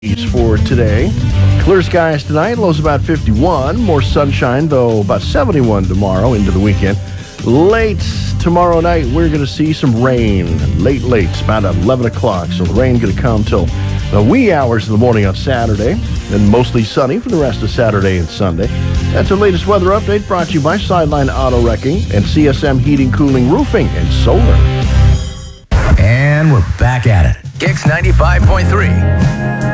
For today. Clear skies tonight, lows about 51. More sunshine, though, about 71 tomorrow into the weekend. Late tomorrow night, we're going to see some rain. Late, about 11 o'clock. So the rain going to come till the wee hours of the morning on Saturday. And mostly sunny for the rest of Saturday and Sunday. That's our latest weather update brought to you by Sideline Auto Wrecking and CSM Heating, Cooling, Roofing, and Solar. And we're back at it. Kicks 95.3.